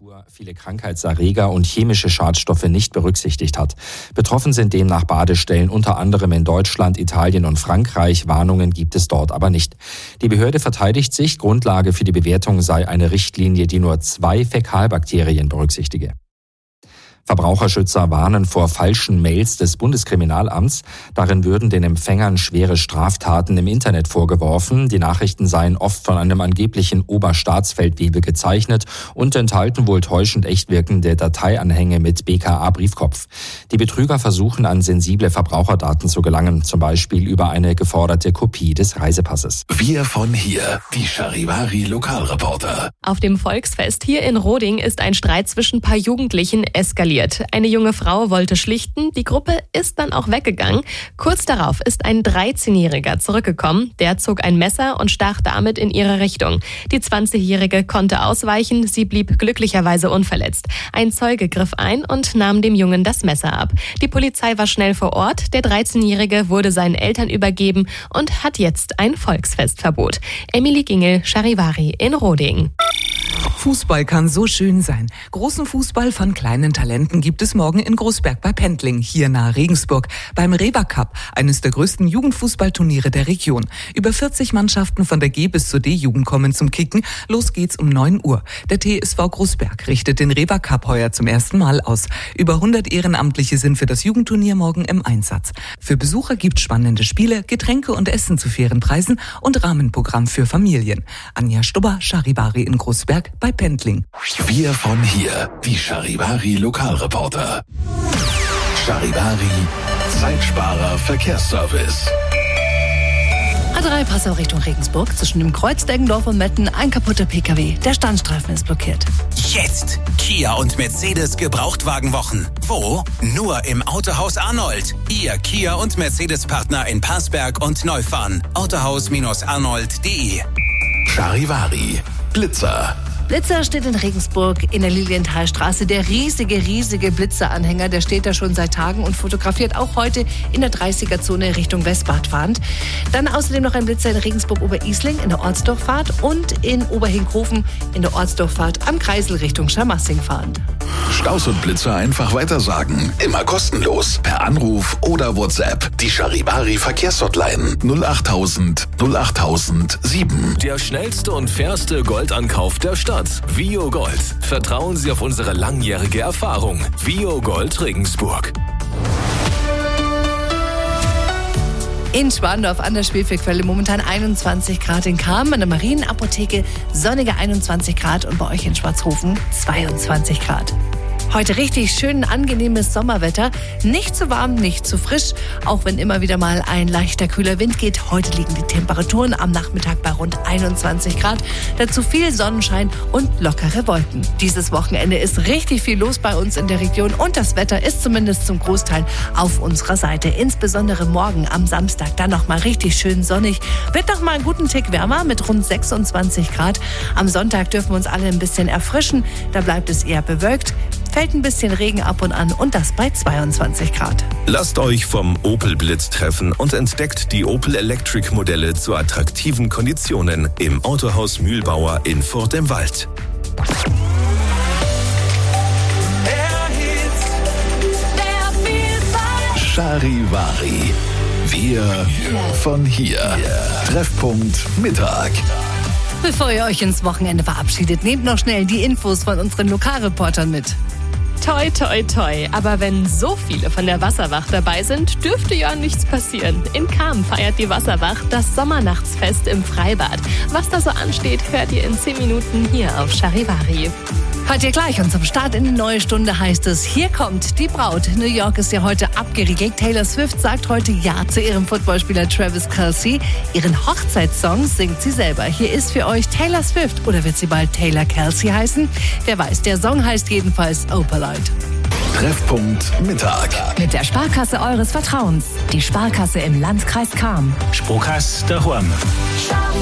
Natur viele Krankheitserreger und chemische Schadstoffe nicht berücksichtigt hat. Betroffen sind demnach Badestellen unter anderem in Deutschland, Italien und Frankreich. Warnungen gibt es dort aber nicht. Die Behörde verteidigt sich, Grundlage für die Bewertung sei eine Richtlinie, die nur 2 Fäkalbakterien berücksichtige. Verbraucherschützer warnen vor falschen Mails des Bundeskriminalamts. Darin würden den Empfängern schwere Straftaten im Internet vorgeworfen. Die Nachrichten seien oft von einem angeblichen Oberstaatsfeldwebel gezeichnet und enthalten wohl täuschend echt wirkende Dateianhänge mit BKA-Briefkopf. Die Betrüger versuchen, an sensible Verbraucherdaten zu gelangen, zum Beispiel über eine geforderte Kopie des Reisepasses. Wir von hier, die Charivari-Lokalreporter. Auf dem Volksfest hier in Roding ist ein Streit zwischen ein paar Jugendlichen eskaliert. Eine junge Frau wollte schlichten, die Gruppe ist dann auch weggegangen. Kurz darauf ist ein 13-Jähriger zurückgekommen. Der zog ein Messer und stach damit in ihre Richtung. Die 20-Jährige konnte ausweichen, sie blieb glücklicherweise unverletzt. Ein Zeuge griff ein und nahm dem Jungen das Messer ab. Die Polizei war schnell vor Ort. Der 13-Jährige wurde seinen Eltern übergeben und hat jetzt ein Volksfestverbot. Emily Gingel, Charivari in Roding. Fußball kann so schön sein. Großen Fußball von kleinen Talenten gibt es morgen in Großberg bei Pendling, hier nahe Regensburg, beim Rewa Cup, eines der größten Jugendfußballturniere der Region. Über 40 Mannschaften von der G bis zur D-Jugend kommen zum Kicken. Los geht's um 9 Uhr. Der TSV Großberg richtet den Rewa Cup heuer zum ersten Mal aus. Über 100 Ehrenamtliche sind für das Jugendturnier morgen im Einsatz. Für Besucher gibt's spannende Spiele, Getränke und Essen zu fairen Preisen und Rahmenprogramm für Familien. Anja Stubber, Charivari in Großberg bei Pendling. Wir von hier, die Charivari-Lokalreporter. Charivari, Zeitsparer Verkehrsservice. A3 Passau Richtung Regensburg, zwischen dem Kreuz Deggendorf und Metten ein kaputter PKW. Der Standstreifen ist blockiert. Jetzt Kia und Mercedes Gebrauchtwagenwochen. Wo? Nur im Autohaus Arnold. Ihr Kia und Mercedes Partner in Parsberg und Neufahren. Autohaus-arnold.de. Charivari, Blitzer. Blitzer steht in Regensburg in der Lilienthalstraße. Der riesige Blitzeranhänger, der steht da schon seit Tagen und fotografiert auch heute in der 30er-Zone Richtung Westbad fahrend. Dann außerdem noch ein Blitzer in Regensburg-Oberisling in der Ortsdurchfahrt und in Oberhinkhofen in der Ortsdurchfahrt am Kreisel Richtung Scharmassing fahrend. Staus und Blitzer einfach weitersagen. Immer kostenlos. Per Anruf oder WhatsApp. Die Charivari Verkehrshotline 08000 08007. Der schnellste und fairste Goldankauf der Stadt. Vio Gold. Vertrauen Sie auf unsere langjährige Erfahrung. Vio Gold Regensburg. In Schwandorf an der Spielfeldquelle momentan 21 Grad, in Cham an der Marienapotheke sonnige 21 Grad und bei euch in Schwarzhofen 22 Grad. Heute richtig schön angenehmes Sommerwetter. Nicht zu warm, nicht zu frisch. Auch wenn immer wieder mal ein leichter kühler Wind geht. Heute liegen die Temperaturen am Nachmittag bei rund 21 Grad. Dazu viel Sonnenschein und lockere Wolken. Dieses Wochenende ist richtig viel los bei uns in der Region. Und das Wetter ist zumindest zum Großteil auf unserer Seite. Insbesondere morgen am Samstag dann nochmal richtig schön sonnig. Wird nochmal einen guten Tick wärmer mit rund 26 Grad. Am Sonntag dürfen wir uns alle ein bisschen erfrischen. Da bleibt es eher bewölkt. Fällt ein bisschen Regen ab und an und das bei 22 Grad. Lasst euch vom Opel Blitz treffen und entdeckt die Opel Electric Modelle zu attraktiven Konditionen im Autohaus Mühlbauer in Furt im Wald. Charivari. Wir von hier. Treffpunkt Mittag. Bevor ihr euch ins Wochenende verabschiedet, nehmt noch schnell die Infos von unseren Lokalreportern mit. Toi, toi, toi. Aber wenn so viele von der Wasserwacht dabei sind, dürfte ja nichts passieren. In Cham feiert die Wasserwacht das Sommernachtsfest im Freibad. Was da so ansteht, hört ihr in 10 Minuten hier auf Charivari. Hört ihr gleich und zum Start in die neue Stunde heißt es, hier kommt die Braut. New York ist ja heute abgeriegelt. Taylor Swift sagt heute Ja zu ihrem Footballspieler Travis Kelce. Ihren Hochzeitssong singt sie selber. Hier ist für euch Taylor Swift oder wird sie bald Taylor Kelce heißen? Wer weiß, der Song heißt jedenfalls Opalite. Treffpunkt Mittag. Mit der Sparkasse eures Vertrauens. Die Sparkasse im Landkreis Cham. Sparkasse daheim.